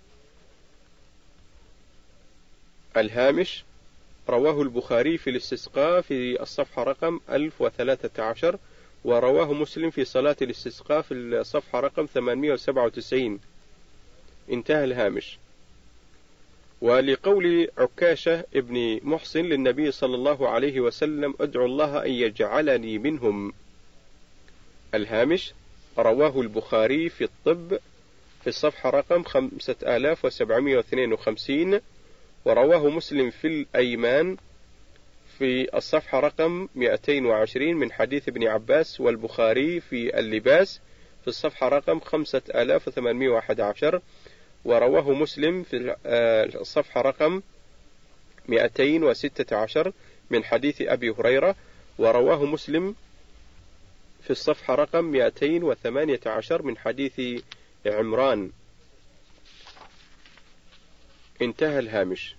الهامش. رواه البخاري في الاستسقاء في الصفحة رقم ألف وثلاثة عشر، ورواه مسلم في صلاة الاستسقاء في الصفحة رقم ثمانمائة وسبعة وتسعين. انتهى الهامش. ولقول عكاشة ابن محصن للنبي صلى الله عليه وسلم: ادعو الله أن يجعلني منهم. الهامش. رواه البخاري في الطب في الصفحة رقم خمسة آلاف وسبعمائة واثنين وخمسين، ورواه مسلم في الأيمان في الصفحة رقم مئتين وعشرين من حديث ابن عباس، والبخاري في اللباس في الصفحة رقم خمسة آلاف وثمانمائة وأحد عشر، ورواه مسلم في الصفحة رقم مئتين وستة عشر من حديث أبي هريرة، ورواه مسلم في الصفحة رقم مئتين وثمانية عشر من حديث عمران. انتهى الهامش.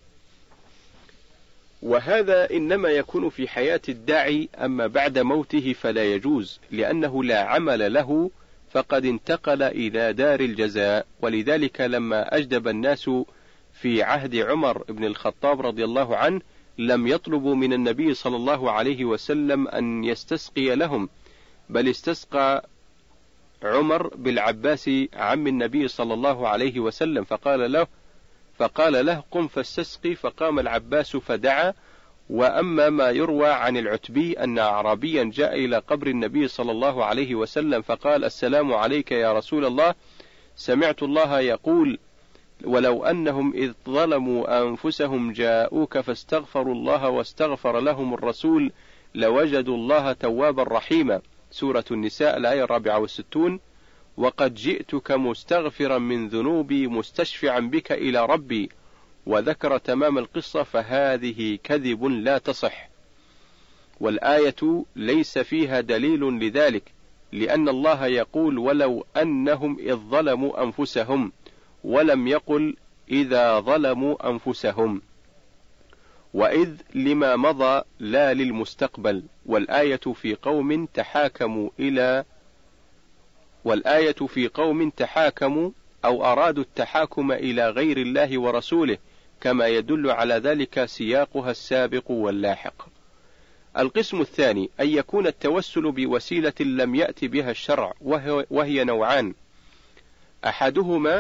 وهذا إنما يكون في حياة الداعي، أما بعد موته فلا يجوز، لأنه لا عمل له، فقد انتقل إلى دار الجزاء. ولذلك لما أجدب الناس في عهد عمر بن الخطاب رضي الله عنه لم يطلبوا من النبي صلى الله عليه وسلم أن يستسقي لهم، بل استسقى عمر بالعباس عم النبي صلى الله عليه وسلم، فقال له فقال له قم فاستسقي، فقام العباس فدعا. وأما ما يروى عن العتبي أن أعرابيا جاء إلى قبر النبي صلى الله عليه وسلم فقال: السلام عليك يا رسول الله، سمعت الله يقول: ولو أنهم إذ ظلموا أنفسهم جاءوك فاستغفروا الله واستغفر لهم الرسول لوجدوا الله توابا رحيما. سورة النساء الآية الرابعة والستون. وقد جئتك مستغفرا من ذنوبي مستشفعا بك إلى ربي، وذكر تمام القصة، فهذه كذب لا تصح. والآية ليس فيها دليل لذلك، لأن الله يقول: ولو أنهم إذ ظلموا أنفسهم، ولم يقل إذا ظلموا أنفسهم، وإذ لما مضى لا للمستقبل. والآية في قوم تحاكموا إلى والآية في قوم تحاكموا أو أرادوا التحاكم إلى غير الله ورسوله، كما يدل على ذلك سياقها السابق واللاحق. القسم الثاني أن يكون التوسل بوسيلة لم يأت بها الشرع، وهي نوعان: أحدهما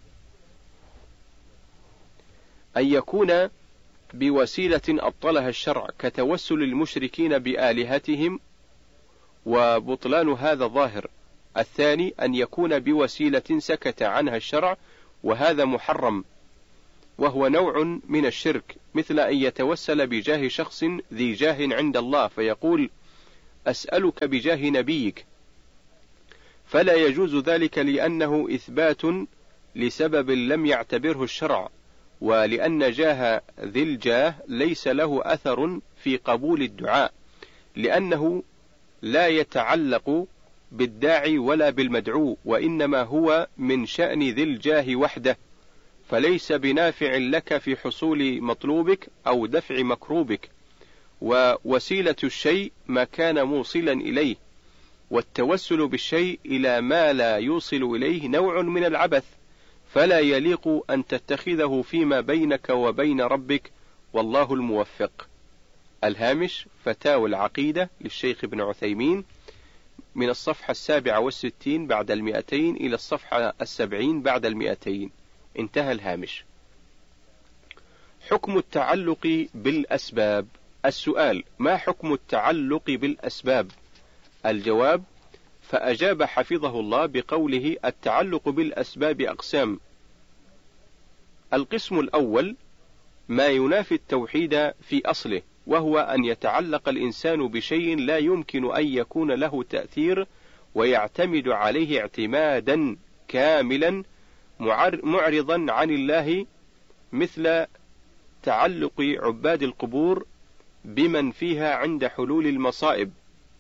أن يكون بوسيلة أبطلها الشرع، كتوسل المشركين بآلهتهم، وبطلان هذا ظاهر، الثاني أن يكون بوسيلة سكت عنها الشرع، وهذا محرم، وهو نوع من الشرك، مثل أن يتوسل بجاه شخص ذي جاه عند الله فيقول أسألك بجاه نبيك، فلا يجوز ذلك لأنه إثبات لسبب لم يعتبره الشرع، ولأن جاه ذي الجاه ليس له أثر في قبول الدعاء، لأنه لا يتعلق بالداعي ولا بالمدعو، وإنما هو من شأن ذي الجاه وحده، فليس بنافع لك في حصول مطلوبك أو دفع مكروبك، ووسيلة الشيء ما كان موصلا إليه، والتوسل بالشيء إلى ما لا يوصل إليه نوع من العبث، فلا يليق أن تتخذه فيما بينك وبين ربك، والله الموفق. الهامش فتاوى العقيدة للشيخ ابن عثيمين، من الصفحة السابعة والستين بعد المئتين إلى الصفحة السبعين بعد المئتين. انتهى الهامش. حكم التعلق بالأسباب. السؤال: ما حكم التعلق بالأسباب؟ الجواب: فأجاب حفظه الله بقوله: التعلق بالأسباب أقسام. القسم الأول ما ينافي التوحيد في أصله، وهو أن يتعلق الإنسان بشيء لا يمكن أن يكون له تأثير ويعتمد عليه اعتمادا كاملا معرضا عن الله، مثل تعلق عباد القبور بمن فيها عند حلول المصائب،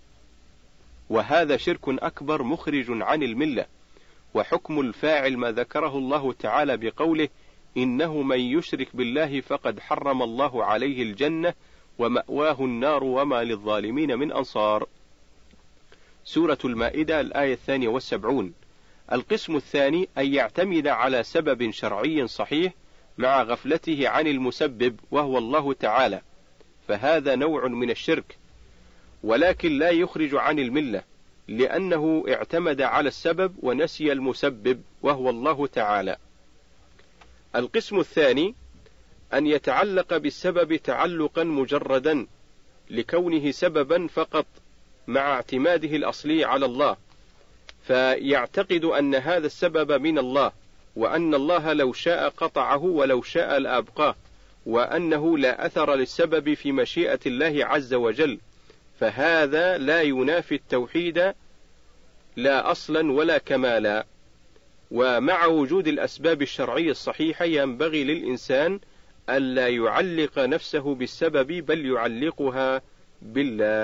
وهذا شرك أكبر مخرج عن الملة. وحكم الفاعل ما ذكره الله تعالى بقوله: إنه من يشرك بالله فقد حرم الله عليه الجنة ومأواه النار وما للظالمين من أنصار. سورة المائدة الآية الثانية والسبعون. القسم الثاني أن يعتمد على سبب شرعي صحيح مع غفلته عن المسبب وهو الله تعالى، فهذا نوع من الشرك، ولكن لا يخرج عن الملة، لأنه اعتمد على السبب ونسي المسبب وهو الله تعالى. القسم الثاني أن يتعلق بالسبب تعلقا مجردا لكونه سببا فقط مع اعتماده الأصلي على الله، فيعتقد أن هذا السبب من الله، وأن الله لو شاء قطعه ولو شاء لأبقاه، وأنه لا أثر للسبب في مشيئة الله عز وجل، فهذا لا ينافي التوحيد لا أصلا ولا كمالا. ومع وجود الأسباب الشرعية الصحيحة ينبغي للإنسان ألا يعلق نفسه بالسبب بل يعلقها بالله.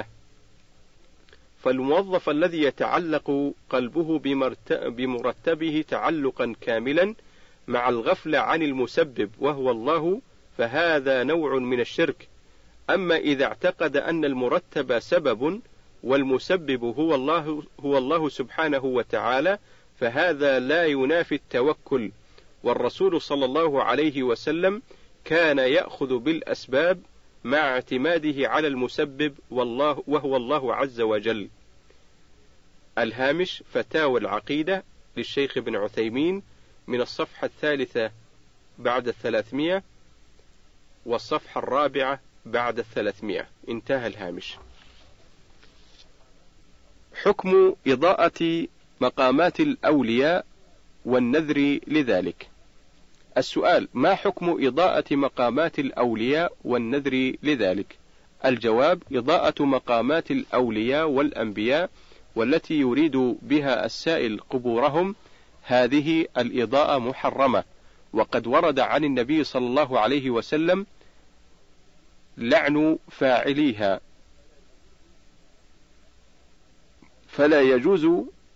فالموظف الذي يتعلق قلبه بمرتبه تعلقا كاملا مع الغفلة عن المسبب وهو الله، فهذا نوع من الشرك. أما إذا اعتقد أن المرتب سبب والمسبب هو الله, هو الله سبحانه وتعالى، فهذا لا ينافي التوكل، والرسول صلى الله عليه وسلم كان يأخذ بالأسباب مع اعتماده على المسبب والله وهو الله عز وجل. الهامش فتاوى العقيدة للشيخ ابن عثيمين، من الصفحة الثالثة بعد الثلاثمائة والصفحة الرابعة بعد الثلاثمائة. انتهى الهامش. حكم إضاءة مقامات الأولياء والنذر لذلك. السؤال: ما حكم إضاءة مقامات الأولياء والنذر لذلك؟ الجواب: إضاءة مقامات الأولياء والأنبياء والتي يريد بها السائل قبورهم، هذه الإضاءة محرمة، وقد ورد عن النبي صلى الله عليه وسلم لعن فاعليها، فلا يجوز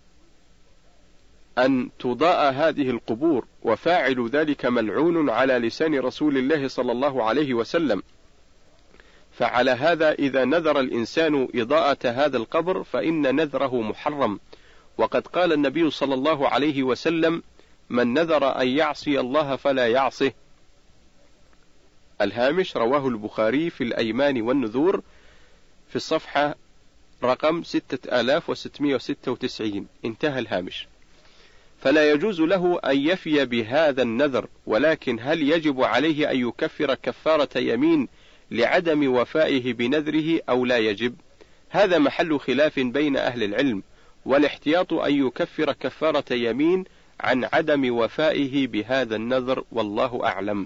أن تضاء هذه القبور، وفاعل ذلك ملعون على لسان رسول الله صلى الله عليه وسلم. فعلى هذا إذا نذر الإنسان إضاءة هذا القبر فإن نذره محرم، وقد قال النبي صلى الله عليه وسلم: من نذر أن يعصي الله فلا يعصه. الهامش رواه البخاري في الأيمان والنذور في الصفحة رقم ستة آلاف وستمائة وستة وتسعين. انتهى الهامش. فلا يجوز له أن يفي بهذا النذر، ولكن هل يجب عليه أن يكفر كفارة يمين لعدم وفائه بنذره أو لا يجب؟ هذا محل خلاف بين أهل العلم، والاحتياط أن يكفر كفارة يمين عن عدم وفائه بهذا النذر، والله أعلم.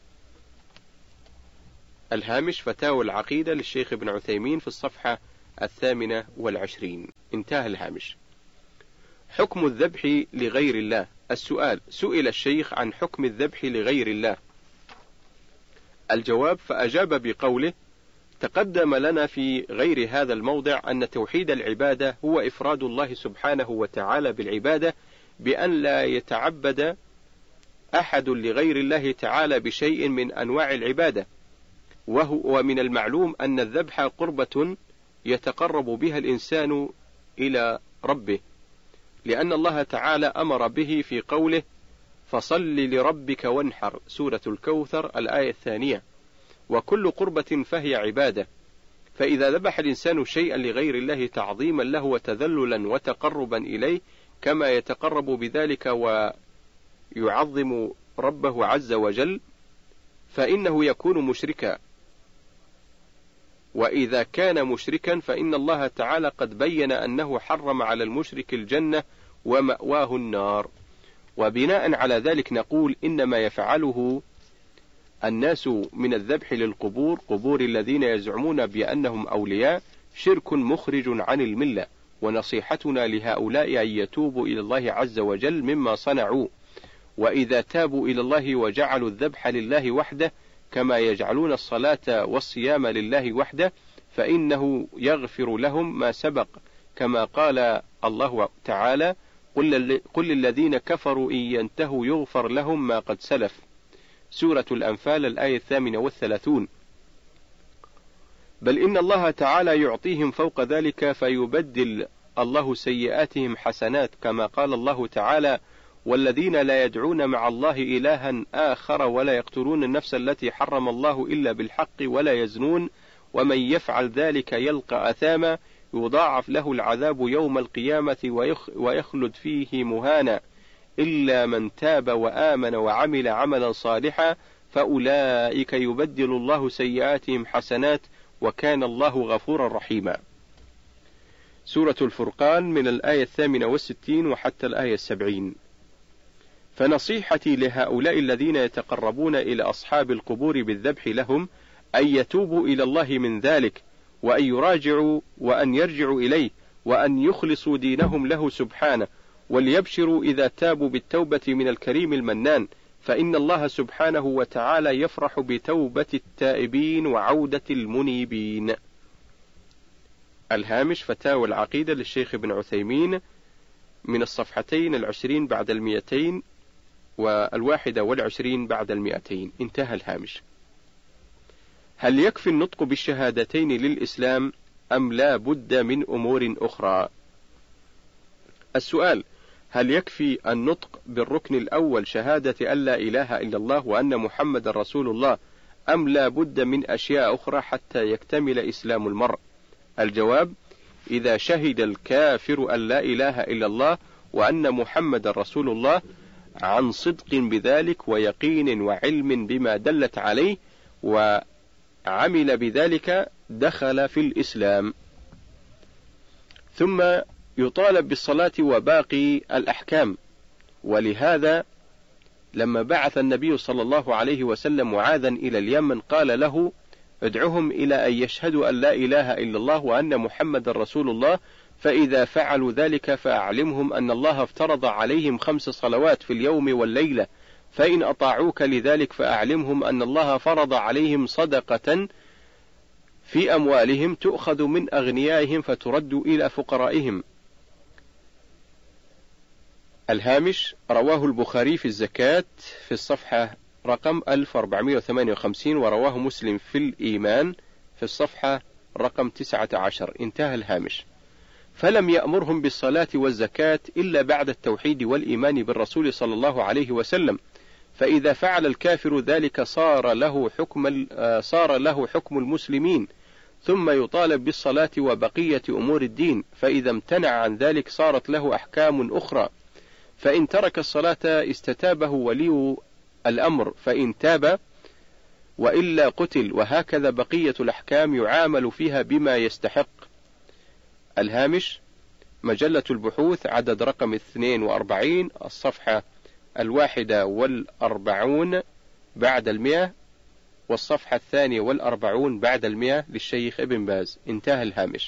الهامش فتاوى العقيدة للشيخ ابن عثيمين في الصفحة الثامنة والعشرين. انتهى الهامش. حكم الذبح لغير الله. السؤال: سئل الشيخ عن حكم الذبح لغير الله. الجواب: فأجاب بقوله: تقدم لنا في غير هذا الموضع أن توحيد العبادة هو إفراد الله سبحانه وتعالى بالعبادة، بأن لا يتعبد أحد لغير الله تعالى بشيء من أنواع العبادة، وهو ومن المعلوم أن الذبح قربة يتقرب بها الإنسان إلى ربه، لأن الله تعالى أمر به في قوله: فصل لربك وانحر، سورة الكوثر الآية الثانية. وكل قربة فهي عبادة، فإذا ذبح الإنسان شيئا لغير الله تعظيما له وتذللا وتقربا إليه كما يتقرب بذلك ويعظم ربه عز وجل، فإنه يكون مشركا. وإذا كان مشركا فإن الله تعالى قد بين أنه حرم على المشرك الجنة ومأواه النار. وبناء على ذلك نقول: إنما يفعله الناس من الذبح للقبور، قبور الذين يزعمون بأنهم أولياء، شرك مخرج عن الملة، ونصيحتنا لهؤلاء أن يتوبوا إلى الله عز وجل مما صنعوا، وإذا تابوا إلى الله وجعلوا الذبح لله وحده كما يجعلون الصلاة والصيام لله وحده فإنه يغفر لهم ما سبق، كما قال الله تعالى: قل للذين كفروا إن ينتهوا يغفر لهم ما قد سلف، سورة الأنفال الآية الثامنة والثلاثون. بل إن الله تعالى يعطيهم فوق ذلك فيبدل الله سيئاتهم حسنات، كما قال الله تعالى: والذين لا يدعون مع الله إلها آخر ولا يقتلون النفس التي حرم الله إلا بالحق ولا يزنون ومن يفعل ذلك يلقى أثاما يضاعف له العذاب يوم القيامة ويخلد فيه مهانا إلا من تاب وآمن وعمل عملا صالحا فأولئك يبدل الله سيئاتهم حسنات وكان الله غفورا رحيما. سورة الفرقان من الآية الثامنة والستين وحتى الآية السبعين. فنصيحتي لهؤلاء الذين يتقربون إلى أصحاب القبور بالذبح لهم أن يتوبوا إلى الله من ذلك، وأن يراجعوا وأن يرجعوا إليه، وأن يخلصوا دينهم له سبحانه، وليبشروا إذا تابوا بالتوبة من الكريم المنان، فإن الله سبحانه وتعالى يفرح بتوبة التائبين وعودة المنيبين. الهامش فتاوى العقيدة للشيخ ابن عثيمين من الصفحتين العشرين بعد المئتين والواحدة والعشرين بعد المئتين. انتهى الهامش. هل يكفي النطق بالشهادتين للإسلام أم لا بد من أمور أخرى؟ السؤال: هل يكفي النطق بالركن الأول شهادة أن لا إله إلا الله وأن محمد رسول الله أم لا بد من أشياء أخرى حتى يكتمل إسلام المرء؟ الجواب: إذا شهد الكافر أن لا إله إلا الله وأن محمد رسول الله عن صدق بذلك ويقين وعلم بما دلت عليه وعمل بذلك دخل في الإسلام، ثم يطالب بالصلاة وباقي الأحكام. ولهذا لما بعث النبي صلى الله عليه وسلم معاذا إلى اليمن قال له: ادعهم إلى أن يشهدوا أن لا إله إلا الله وأن محمد رسول الله، فإذا فعلوا ذلك فأعلمهم أن الله افترض عليهم خمس صلوات في اليوم والليلة، فإن أطاعوك لذلك فأعلمهم أن الله فرض عليهم صدقة في أموالهم تؤخذ من أغنيائهم فترد إلى فقرائهم. الهامش: رواه البخاري في الزكاة في الصفحة رقم ألف وأربعمائة وثمانية وخمسين، ورواه مسلم في الإيمان في الصفحة رقم تسعة عشر. انتهى الهامش. فلم يأمرهم بالصلاة والزكاة إلا بعد التوحيد والإيمان بالرسول صلى الله عليه وسلم، فإذا فعل الكافر ذلك صار له حكم صار له حكم المسلمين، ثم يطالب بالصلاة وبقية أمور الدين، فإذا امتنع عن ذلك صارت له أحكام أخرى، فإن ترك الصلاة استتابه ولي الأمر فإن تاب، وإلا قتل، وهكذا بقية الأحكام يعامل فيها بما يستحق. الهامش: مجلة البحوث عدد رقم اثنين وأربعين الصفحة الواحدة والأربعون بعد المئة، والصفحة الثانية والأربعون بعد المئة للشيخ ابن باز. انتهى الهامش.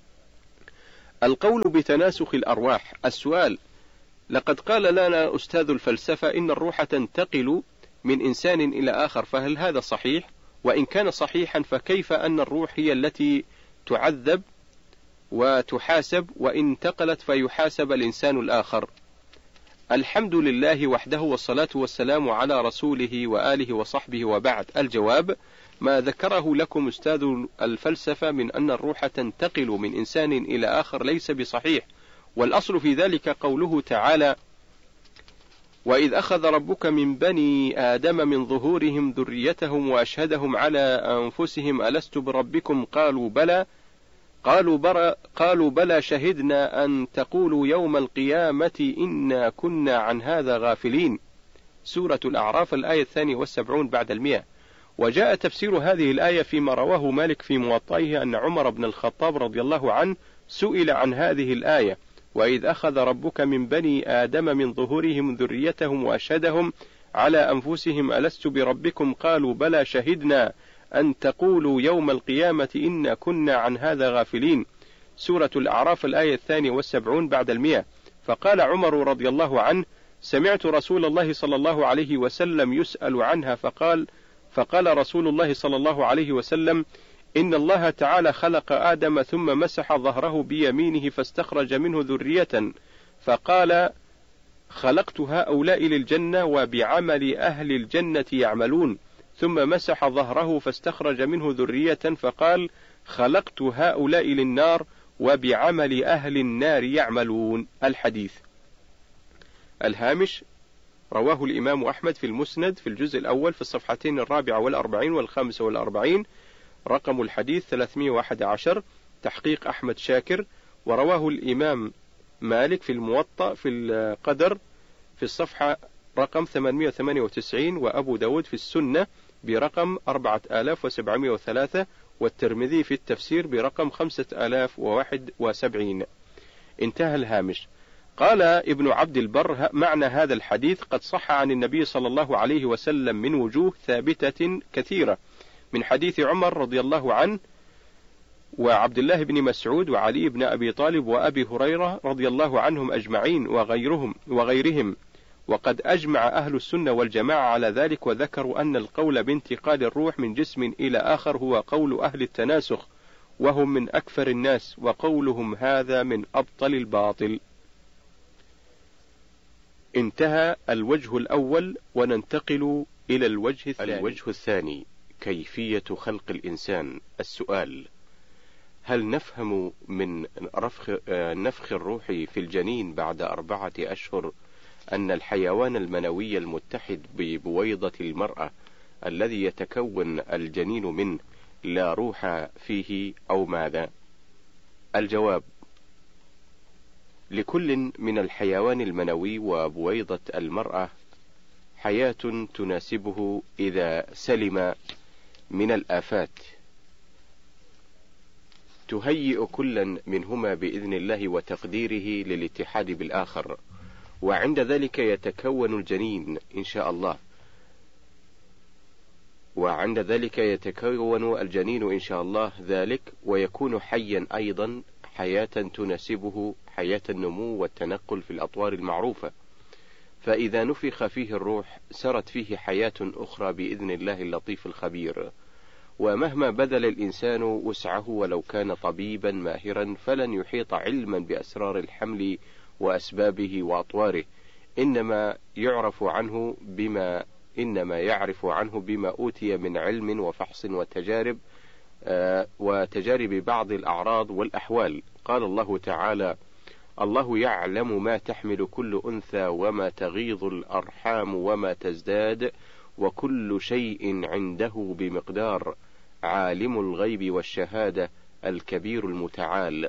القول بتناسخ الأرواح. السؤال: لقد قال لنا أستاذ الفلسفة إن الروح تنتقل من إنسان إلى آخر، فهل هذا صحيح؟ وإن كان صحيحا فكيف أن الروح هي التي تعذب وتحاسب، وإن انتقلت فيحاسب الإنسان الآخر؟ الحمد لله وحده، والصلاة والسلام على رسوله وآله وصحبه، وبعد. الجواب: ما ذكره لكم أستاذ الفلسفة من أن الروح تنتقل من إنسان إلى آخر ليس بصحيح، والأصل في ذلك قوله تعالى: وإذ أخذ ربك من بني آدم من ظهورهم ذريتهم وأشهدهم على أنفسهم ألست بربكم قالوا بلى قالوا, بر قالوا بلى شهدنا أن تقولوا يوم القيامة إنا كنا عن هذا غافلين. سورة الأعراف الآية الثانية والسبعون بعد المئة. وجاء تفسير هذه الآية فيما رواه مالك في موطئه أن عمر بن الخطاب رضي الله عنه سئل عن هذه الآية: وإذ أخذ ربك من بني آدم من ظهورهم ذريتهم وأشهدهم على أنفسهم ألست بربكم قالوا بلى شهدنا أن تقولوا يوم القيامة إنا كنا عن هذا غافلين. سورة الأعراف الآية الثانية والسبعون بعد المئة. فقال عمر رضي الله عنه: سمعت رسول الله صلى الله عليه وسلم يسأل عنها فقال فقال رسول الله صلى الله عليه وسلم: إن الله تعالى خلق آدم ثم مسح ظهره بيمينه فاستخرج منه ذرية، فقال: خلقت هؤلاء للجنة وبعمل أهل الجنة يعملون، ثم مسح ظهره فاستخرج منه ذرية، فقال: خلقت هؤلاء للنار وبعمل أهل النار يعملون. الحديث. الهامش: رواه الإمام أحمد في المسند في الجزء الأول في الصفحتين الرابعة والأربعين والخامسة والأربعين، رقم الحديث ثلاثمائة وأحد عشر، تحقيق أحمد شاكر. ورواه الإمام مالك في الموطأ في القدر في الصفحة رقم ثمانمائة وثمانية وتسعين، وأبو داود في السنة برقم أربعة آلاف وسبعمائة وثلاثة، والترمذي في التفسير برقم خمسة آلاف وواحد وسبعين. انتهى الهامش. قال ابن عبد البر: معنى هذا الحديث قد صح عن النبي صلى الله عليه وسلم من وجوه ثابتة كثيرة، من حديث عمر رضي الله عنه وعبد الله بن مسعود وعلي بن أبي طالب وأبي هريرة رضي الله عنهم أجمعين وغيرهم وغيرهم وقد أجمع أهل السنة والجماعة على ذلك، وذكروا أن القول بانتقال الروح من جسم إلى آخر هو قول أهل التناسخ، وهم من أكثر الناس، وقولهم هذا من أبطل الباطل. انتهى الوجه الأول، وننتقل إلى الوجه الثاني. الوجه الثاني: كيفية خلق الإنسان. السؤال: هل نفهم من رفخ نفخ الروح في الجنين بعد أربعة أشهر أن الحيوان المنوي المتحد ببويضة المرأة الذي يتكون الجنين منه لا روح فيه أو ماذا؟ الجواب: لكل من الحيوان المنوي وبويضة المرأة حياة تناسبه إذا سلم من الآفات تهيئ كلا منهما بإذن الله وتقديره للاتحاد بالآخر، وعند ذلك يتكون الجنين إن شاء الله وعند ذلك يتكون الجنين إن شاء الله ذلك ويكون حيا أيضا، حياة تناسبه حياة النمو والتنقل في الأطوار المعروفة. فإذا نفخ فيه الروح سرت فيه حياة أخرى بإذن الله اللطيف الخبير. ومهما بذل الإنسان وسعه ولو كان طبيبا ماهرا فلن يحيط علما بأسرار الحمل وأسبابه وأطواره، إنما يعرف عنه بما إنما يعرف عنه بما أوتي من علم وفحص وتجارب آه وتجارب بعض الأعراض والأحوال. قال الله تعالى: الله يعلم ما تحمل كل أنثى وما تغيض الأرحام وما تزداد وكل شيء عنده بمقدار، عالم الغيب والشهادة الكبير المتعال.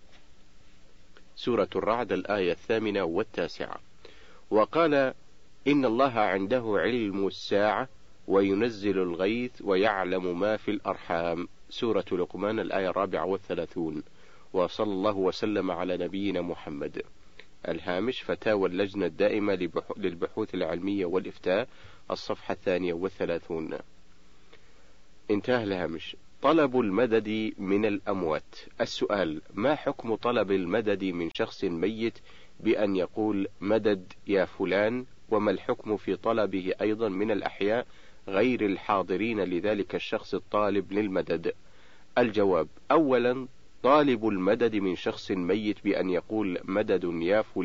سورة الرعد الآية الثامنة والتاسعة. وقال: إن الله عنده علم الساعة وينزل الغيث ويعلم ما في الأرحام. سورة لقمان الآية الرابعة والثلاثون. وصلى الله وسلم على نبينا محمد. الهامش: فتاوى اللجنة الدائمة للبحوث العلمية والإفتاء، الصفحة الثانية والثلاثون. انتهى الهامش. طلب المدد من الأموات. السؤال: ما حكم طلب المدد من شخص ميت بأن يقول مدد يا فلان؟ وما الحكم في طلبه أيضا من الأحياء غير الحاضرين لذلك الشخص الطالب للمدد؟ الجواب: أولا، طالب المدد من شخص ميت بأن يقول مدد يا فلان